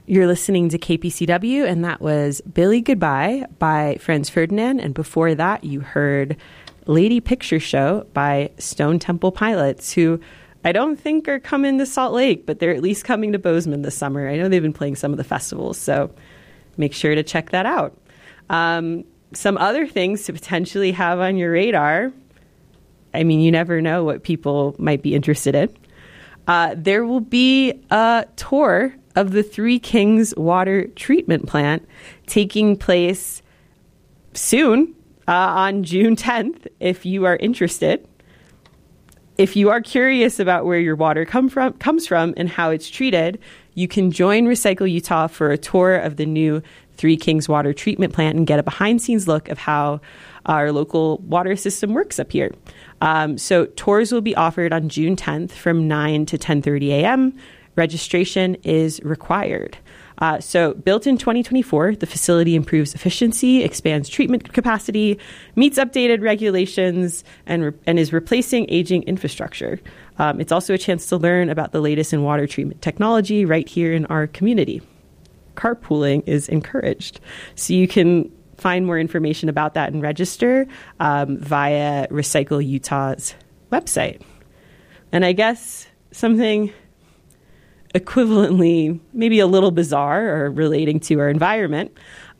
You're listening to KPCW, and that was Billy Goodbye by Franz Ferdinand. And before that, you heard Lady Picture Show by Stone Temple Pilots, who I don't think are coming to Salt Lake, but they're at least coming to Bozeman this summer. I know they've been playing some of the festivals, so make sure to check that out. Some other things to potentially have on your radar. I mean, you never know what people might be interested in. There will be a tour of the Three Kings Water Treatment Plant taking place soon on June 10th, if you are interested. If you are curious about where your water comes from and how it's treated, you can join Recycle Utah for a tour of the new Three Kings Water Treatment Plant and get a behind-the-scenes look of how our local water system works up here. So tours will be offered on June 10th from 9 to 10:30 a.m. Registration is required. So built in 2024, the facility improves efficiency, expands treatment capacity, meets updated regulations, and is replacing aging infrastructure. It's also a chance to learn about the latest in water treatment technology right here in our community. Carpooling is encouraged. So you can find more information about that and register via Recycle Utah's website. And I guess something equivalently, maybe a little bizarre or relating to our environment,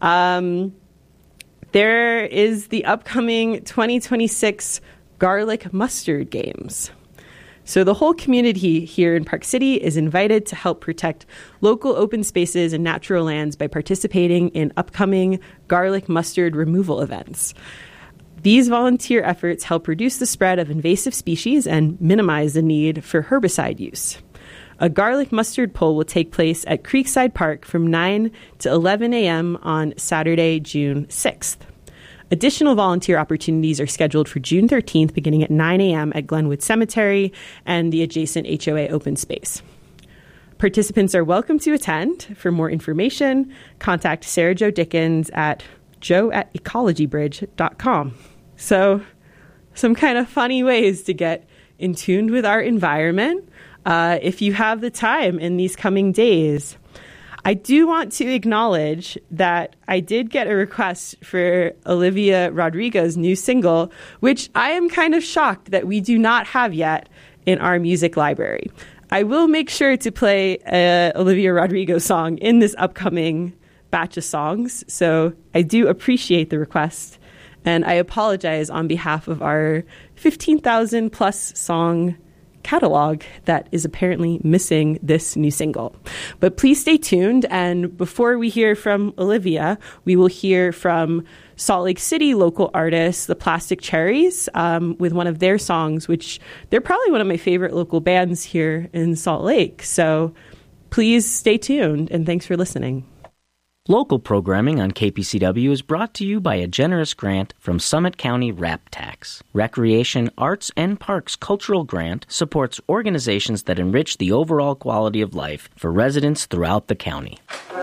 there is the upcoming 2026 Garlic Mustard Games. So the whole community here in Park City is invited to help protect local open spaces and natural lands by participating in upcoming garlic mustard removal events. These volunteer efforts help reduce the spread of invasive species and minimize the need for herbicide use. A garlic mustard pull will take place at Creekside Park from 9 to 11 a.m. on Saturday, June 6th. Additional volunteer opportunities are scheduled for June 13th, beginning at 9 a.m. at Glenwood Cemetery and the adjacent HOA open space. Participants are welcome to attend. For more information, contact Sarah Jo Dickens at joe@ecologybridge.com. So, some kind of funny ways to get in tune with our environment. If you have the time in these coming days. I do want to acknowledge that I did get a request for Olivia Rodrigo's new single, which I am kind of shocked that we do not have yet in our music library. I will make sure to play an Olivia Rodrigo song in this upcoming batch of songs, so I do appreciate the request, and I apologize on behalf of our 15,000 plus song catalog that is apparently missing this new single. But please stay tuned, and before we hear from Olivia, we will hear from Salt Lake City local artists, the Plastic Cherries, with one of their songs, which they're probably one of my favorite local bands here in Salt Lake. So please stay tuned, and thanks for listening. Local programming on KPCW is brought to you by a generous grant from Summit County RAP Tax. Recreation, Arts, and Parks Cultural Grant supports organizations that enrich the overall quality of life for residents throughout the county.